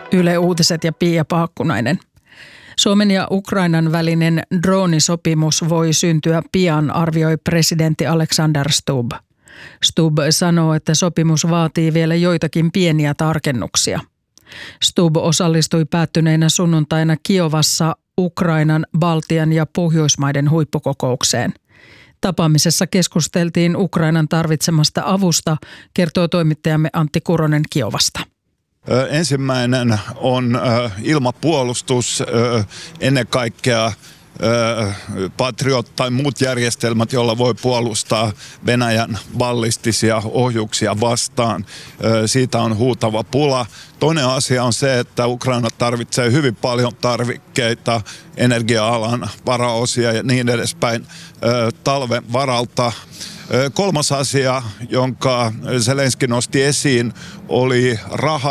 Yle Uutiset ja Pia Paakkunainen. Suomen ja Ukrainan välinen droonisopimus voi syntyä pian, arvioi presidentti Alexander Stubb. Stubb sanoo, että sopimus vaatii vielä joitakin pieniä tarkennuksia. Stubb osallistui päättyneenä sunnuntaina Kiovassa Ukrainan, Baltian ja Pohjoismaiden huippukokoukseen. Tapaamisessa keskusteltiin Ukrainan tarvitsemasta avusta, kertoo toimittajamme Antti Kuronen Kiovasta. Ensimmäinen on ilmapuolustus, ennen kaikkea Patriot tai muut järjestelmät, joilla voi puolustaa Venäjän ballistisia ohjuksia vastaan. Siitä on huutava pula. Toinen asia on se, että Ukraina tarvitsee hyvin paljon tarvikkeita, energia-alan varaosia ja niin edespäin talven varalta. Kolmas asia, jonka Zelenski nosti esiin, oli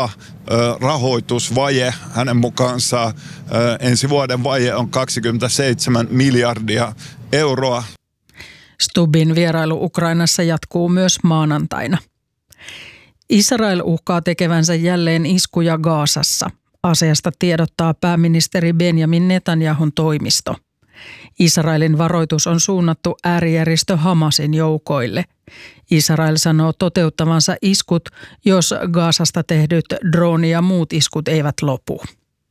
rahoitusvaje. Hänen mukaansa ensi vuoden vaje on 27 miljardia euroa. Stubbin vierailu Ukrainassa jatkuu myös maanantaina. Israel uhkaa tekevänsä jälleen iskuja Gazassa. Asiasta tiedottaa pääministeri Benjamin Netanyahun toimisto. Israelin varoitus on suunnattu äärijärjestö Hamasin joukoille. Israel sanoo toteuttavansa iskut, jos Gazasta tehdyt drooni- ja muut iskut eivät lopu.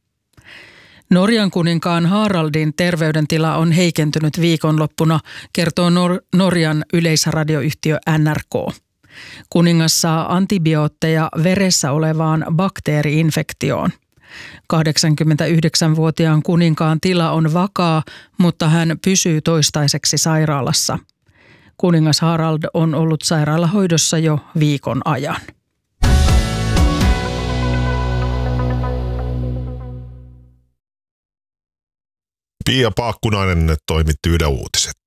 Norjan kuninkaan Haraldin terveydentila on heikentynyt viikonloppuna, kertoo Norjan yleisradioyhtiö NRK. Kuningas saa antibiootteja veressä olevaan bakteeri-infektioon. 89-vuotiaan kuninkaan tila on vakaa, mutta hän pysyy toistaiseksi sairaalassa. Kuningas Harald on ollut sairaalahoidossa jo viikon ajan. Pia Paakkunainen toimitti Yle Uutiset.